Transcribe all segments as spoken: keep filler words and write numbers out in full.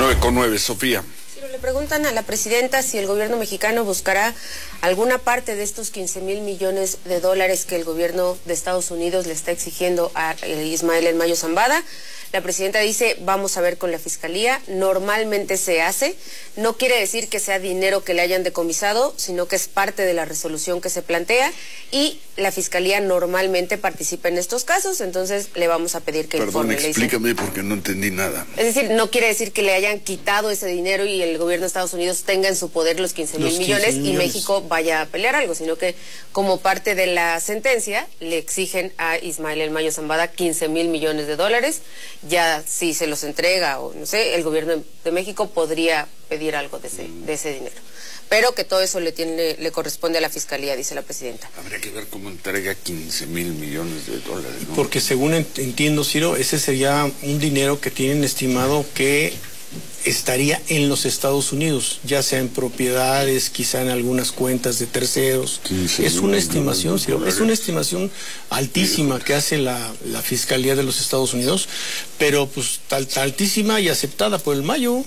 nueve con nueve, Sofía. Le preguntan a la presidenta si el gobierno mexicano buscará alguna parte de estos quince mil millones de dólares que el gobierno de Estados Unidos le está exigiendo a Ismael El Mayo Zambada. La presidenta dice, vamos a ver con la fiscalía, normalmente se hace, no quiere decir que sea dinero que le hayan decomisado, sino que es parte de la resolución que se plantea y la fiscalía normalmente participa en estos casos, entonces le vamos a pedir que Perdón, informe. explícame porque no entendí nada. Es decir, no quiere decir que le hayan quitado ese dinero y el gobierno de Estados Unidos tenga en su poder los quince mil millones y México vaya a pelear algo, sino que como parte de la sentencia le exigen a Ismael El Mayo Zambada quince mil millones de dólares. Ya si se los entrega o no sé, el gobierno de México podría pedir algo de ese, de ese dinero. Pero que todo eso le tiene, le corresponde a la fiscalía, dice la presidenta. Habría que ver cómo entrega quince mil millones de dólares, ¿no? Porque según entiendo, Ciro, ese sería un dinero que tienen estimado que estaría en los Estados Unidos, ya sea en propiedades, quizá en algunas cuentas de terceros. Es una estimación, Ciro, es una estimación altísima que hace la, la Fiscalía de los Estados Unidos, pero pues tal, altísima y aceptada por el Mayo.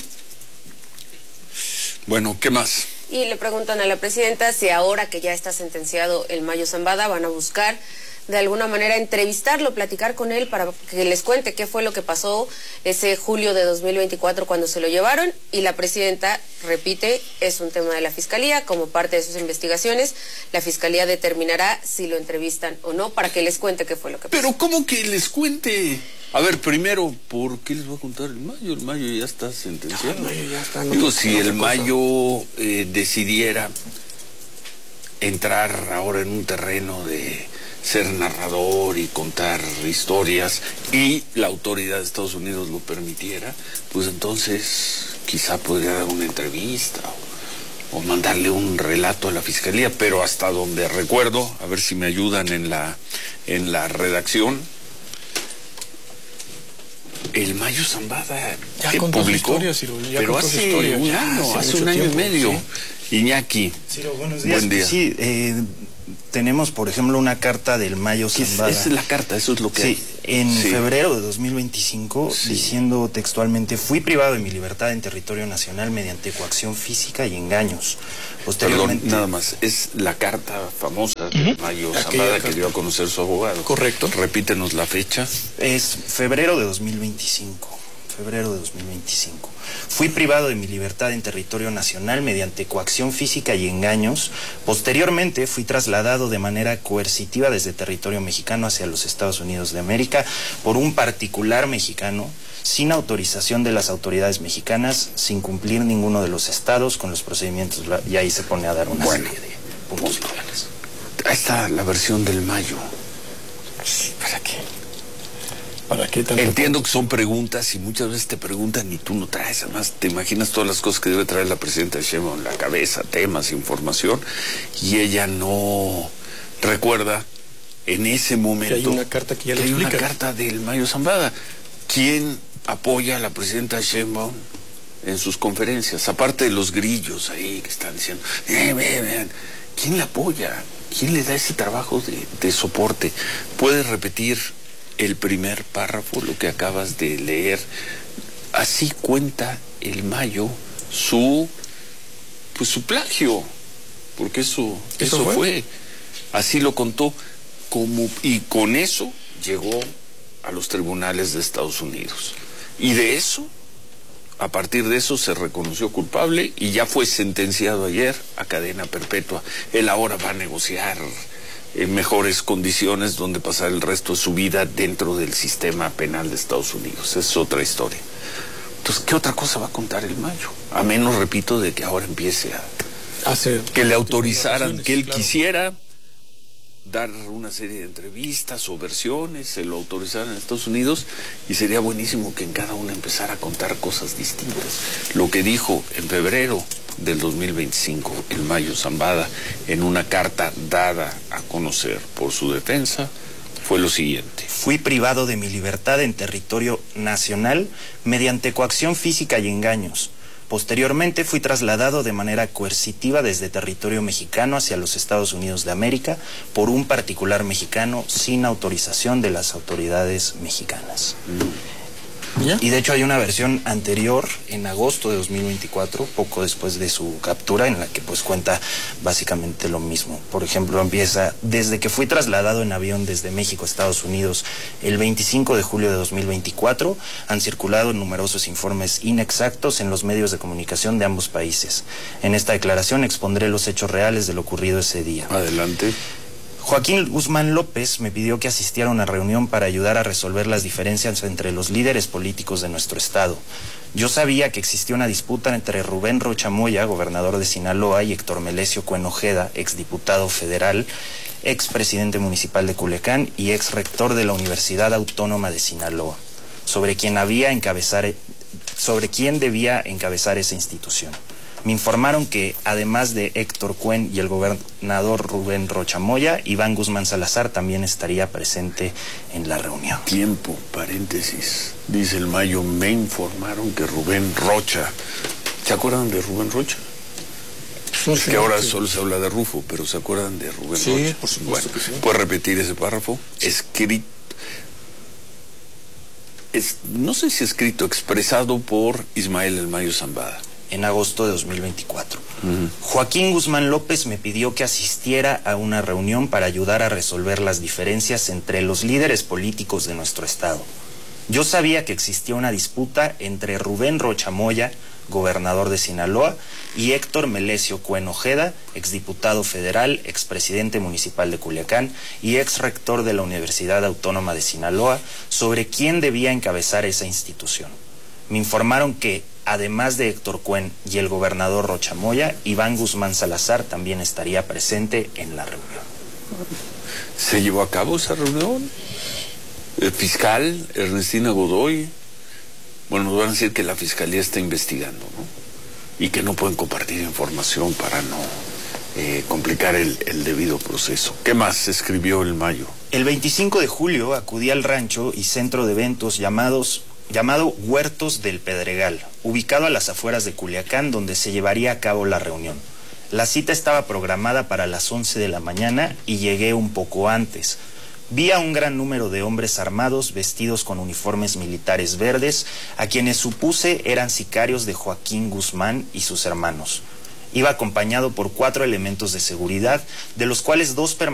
Bueno, ¿qué más? Y le preguntan a la presidenta si ahora que ya está sentenciado El Mayo Zambada van a buscar de alguna manera entrevistarlo, platicar con él para que les cuente qué fue lo que pasó ese julio de dos mil veinticuatro cuando se lo llevaron, y la presidenta repite, es un tema de la fiscalía, como parte de sus investigaciones, la fiscalía determinará si lo entrevistan o no para que les cuente qué fue lo que pasó. Pero ¿cómo que les cuente? A ver, primero, ¿por qué les voy a contar el Mayo? El Mayo ya está sentenciado. El Mayo ya está, no Digo, te, si no el te Mayo eh, decidiera entrar ahora en un terreno de ser narrador y contar historias y la autoridad de Estados Unidos lo permitiera, pues entonces quizá podría dar una entrevista o, o mandarle un relato a la fiscalía, pero hasta donde recuerdo, a ver si me ayudan en la en la redacción, el Mayo Zambada ya contó publicó, su historia, Ciro, ya pero hace historia, un año, hace, hace un año tiempo, y medio. ¿sí? Iñaki, Ciro, buenos días. Buen día. Sí, eh, tenemos, por ejemplo, una carta del Mayo Zambada. Esa es la carta, eso es lo que sí, hay. en sí. febrero de dos mil veinticinco, sí. diciendo textualmente, fui privado de mi libertad en territorio nacional mediante coacción física y engaños. Posteriormente... Perdón, nada más, es la carta famosa de uh-huh. Mayo Zambada que dio a conocer su abogado. Correcto. Repítenos la fecha. Es febrero de dos mil veinticinco. Febrero de dos mil veinticinco. Fui privado de mi libertad en territorio nacional mediante coacción física y engaños. Posteriormente fui trasladado de manera coercitiva desde territorio mexicano hacia los Estados Unidos de América por un particular mexicano sin autorización de las autoridades mexicanas, sin cumplir ninguno de los estados con los procedimientos, y ahí se pone a dar una bueno, serie de puntos legales. Ahí está la versión del Mayo. ¿Para qué? ¿Para qué Entiendo que son preguntas y muchas veces te preguntan y tú no traes, además te imaginas todas las cosas que debe traer la presidenta Sheinbaum en la cabeza, temas, información, y ella no recuerda en ese momento que hay una carta que ya que le hay explica. una carta del Mayo Zambada. ¿Quién apoya a la presidenta Sheinbaum en sus conferencias? Aparte de los grillos ahí que están diciendo, eh, vean, vean, ¿quién la apoya? ¿Quién le da ese trabajo de, de soporte? ¿Puedes repetir el primer párrafo, lo que acabas de leer? Así cuenta el Mayo su pues su plagio, porque eso eso, eso fue? fue así lo contó, como y con eso llegó a los tribunales de Estados Unidos, y de eso, a partir de eso se reconoció culpable y ya fue sentenciado ayer a cadena perpetua. Él ahora va a negociar en mejores condiciones donde pasar el resto de su vida dentro del sistema penal de Estados Unidos. Esa es otra historia. Entonces, ¿qué otra cosa va a contar el Mayo? A menos, repito, de que ahora empiece a hacer, que le autorizaran, que él claro. quisiera dar una serie de entrevistas o versiones, se lo autorizaran en Estados Unidos, y sería buenísimo que en cada una empezara a contar cosas distintas. Lo que dijo en febrero del dos mil veinticinco el Mayo Zambada en una carta dada a conocer por su defensa fue lo siguiente: fui privado de mi libertad en territorio nacional mediante coacción física y engaños. Posteriormente fui trasladado de manera coercitiva desde territorio mexicano hacia los Estados Unidos de América por un particular mexicano sin autorización de las autoridades mexicanas. ¿Ya? Y de hecho hay una versión anterior, en agosto de dos mil veinticuatro, poco después de su captura, en la que pues cuenta básicamente lo mismo. Por ejemplo, empieza: desde que fui trasladado en avión desde México a Estados Unidos el veinticinco de julio de dos mil veinticuatro, han circulado numerosos informes inexactos en los medios de comunicación de ambos países. En esta declaración expondré los hechos reales de lo ocurrido ese día. Adelante. Joaquín Guzmán López me pidió que asistiera a una reunión para ayudar a resolver las diferencias entre los líderes políticos de nuestro estado. Yo sabía que existía una disputa entre Rubén Rocha Moya, gobernador de Sinaloa, y Héctor Melesio Cuen Ojeda, exdiputado federal, expresidente municipal de Culiacán y ex rector de la Universidad Autónoma de Sinaloa, sobre quién había encabezar, sobre quién debía encabezar esa institución. Me informaron que, además de Héctor Cuen y el gobernador Rubén Rocha Moya, Iván Guzmán Salazar también estaría presente en la reunión. Tiempo, paréntesis. Dice el Mayo, me informaron que Rubén Rocha... ¿Se acuerdan de Rubén Rocha? No, Es sí, que ahora sí. solo se habla de Rufo, pero ¿se acuerdan de Rubén Sí, Rocha? por supuesto Bueno, que sí. ¿puedes repetir ese párrafo? Escrito... Es, no sé si escrito, expresado por Ismael El Mayo Zambada. En agosto de dos mil veinticuatro. Uh-huh. Joaquín Guzmán López me pidió que asistiera a una reunión para ayudar a resolver las diferencias entre los líderes políticos de nuestro estado. Yo sabía que existía una disputa entre Rubén Rocha Moya, gobernador de Sinaloa, y Héctor Melesio Cuen Ojeda, exdiputado federal, expresidente municipal de Culiacán y ex rector de la Universidad Autónoma de Sinaloa, sobre quién debía encabezar esa institución. Me informaron que, además de Héctor Cuen y el gobernador Rocha Moya, Iván Guzmán Salazar también estaría presente en la reunión. ¿Se llevó a cabo esa reunión? El fiscal Ernestina Godoy, bueno, nos van a decir que la fiscalía está investigando, ¿no? Y que no pueden compartir información para no eh, complicar el, el debido proceso. ¿Qué más escribió el Mayo? El veinticinco de julio acudí al rancho y centro de eventos llamados... llamado Huertos del Pedregal, ubicado a las afueras de Culiacán, donde se llevaría a cabo la reunión. La cita estaba programada para las once de la mañana y llegué un poco antes. Vi a un gran número de hombres armados vestidos con uniformes militares verdes, a quienes supuse eran sicarios de Joaquín Guzmán y sus hermanos. Iba acompañado por cuatro elementos de seguridad, de los cuales dos permanecían